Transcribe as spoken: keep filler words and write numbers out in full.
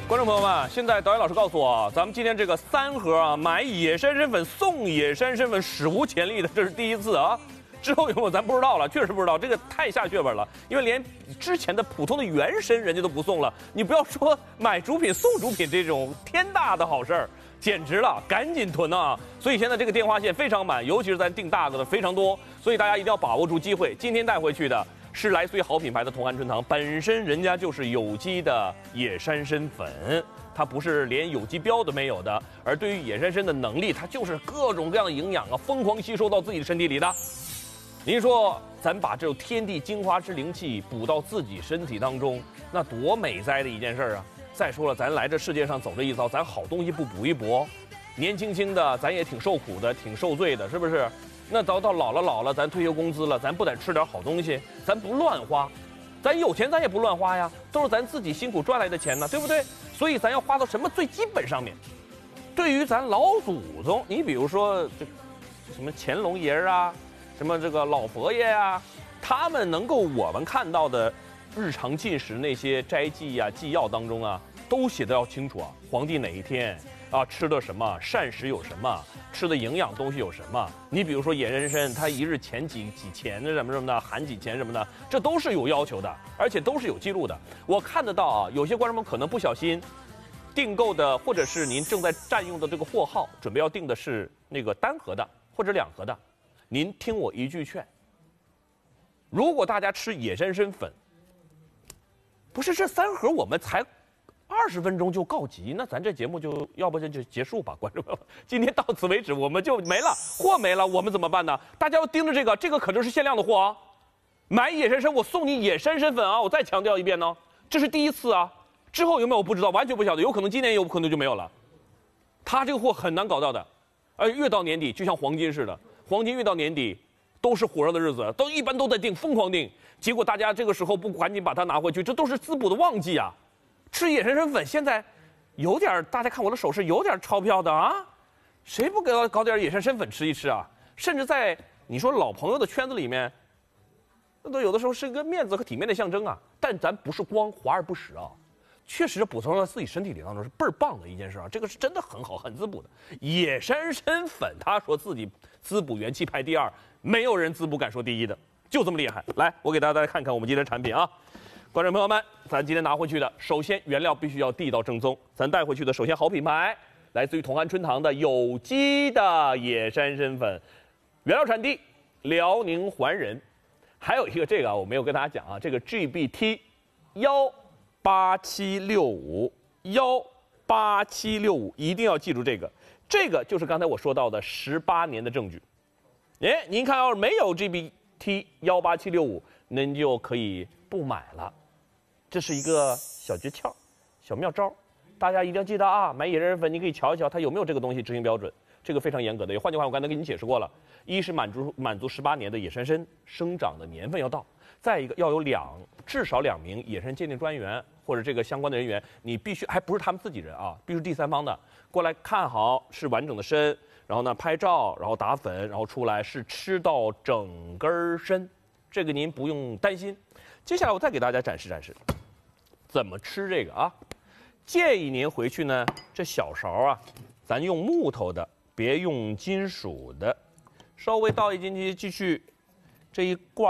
观众朋友们，现在导演老师告诉我，咱们今天这个三盒啊，买野山参粉送野山参粉史无前例的，这是第一次啊。之后有没有咱不知道了，确实不知道，这个太下血本了，因为连之前的普通的原参人家都不送了，你不要说买主品送主品这种天大的好事儿，简直了，赶紧囤啊！所以现在这个电话线非常满，尤其是咱订大个的非常多，所以大家一定要把握住机会。今天带回去的是来自于好品牌的同安春堂，本身人家就是有机的野山参粉，它不是连有机标都没有的，而对于野山参的能力，它就是各种各样的营养啊，疯狂吸收到自己的身体里的。您说，咱把这种天地精华之灵气补到自己身体当中，那多美哉的一件事儿啊！再说了，咱来这世界上走这一遭，咱好东西不补一补？年轻轻的，咱也挺受苦的，挺受罪的，是不是？那到到老了老了，咱退休工资了，咱不得吃点好东西？咱不乱花，咱有钱咱也不乱花呀，都是咱自己辛苦赚来的钱呢，对不对？所以咱要花到什么最基本上面？对于咱老祖宗，你比如说这什么乾隆爷啊。什么这个老佛爷呀，他们能够我们看到的日常进食那些斋记呀、纪要当中啊，都写得要清楚啊。皇帝哪一天啊吃的什么，膳食有什么，吃的营养东西有什么？你比如说野人参，它一日前几几钱的什么什么的，含几钱什么的，这都是有要求的，而且都是有记录的。我看得到啊，有些观众们可能不小心订购的，或者是您正在占用的这个货号，准备要订的是那个单盒的或者两盒的。您听我一句劝，如果大家吃野山参粉，不是这三盒我们才二十分钟就告急，那咱这节目就要不就就结束吧，观众朋友，今天到此为止，我们就没了，货没了，我们怎么办呢？大家要盯着这个，这个可就是限量的货啊！买野山参，我送你野山参粉啊！我再强调一遍呢，这是第一次啊，之后有没有我不知道，完全不晓得，有可能今年有可能就没有了。他这个货很难搞到的，而越到年底就像黄金似的。黄金越到年底，都是火热的日子，都一般都在订，疯狂订。结果大家这个时候不赶紧把它拿回去，这都是滋补的旺季啊！吃野山参粉现在有点，大家看我的手势有点钞票的啊，谁不给我搞点野山参粉吃一吃啊？甚至在你说老朋友的圈子里面，那都有的时候是一个面子和体面的象征啊。但咱不是光华而不实啊。确实补充到自己身体里当中是倍儿棒的一件事啊，这个是真的很好，很滋补的。野山参粉，他说自己滋补元气排第二，没有人滋补敢说第一的，就这么厉害。来，我给大家看看我们今天的产品啊，观众朋友们，咱今天拿回去的，首先原料必须要地道正宗，咱带回去的首先好品牌，来自于同安春堂的有机的野山参粉，原料产地辽宁环仁，还有一个这个啊，我没有跟大家讲啊，这个 G B T 幺。八七六五幺八七六五，一定要记住这个，这个就是刚才我说到的十八年的证据。哎，您看，要是没有 G B T 幺八七六五，您就可以不买了。这是一个小诀窍、小妙招，大家一定要记得啊！买野山参粉，你可以瞧一瞧它有没有这个东西执行标准，这个非常严格的。换句话，我刚才给你解释过了，一是满足满足十八年的野山参生长的年份要到。再一个要有两至少两名野参鉴定专员或者这个相关的人员，你必须还不是他们自己人啊，必须是第三方的过来看好是完整的参，然后呢拍照，然后打粉，然后出来是吃到整根参，这个您不用担心。接下来我再给大家展示展示怎么吃这个啊。建议您回去呢，这小勺啊，咱用木头的，别用金属的，稍微倒一进去，继续这一挂。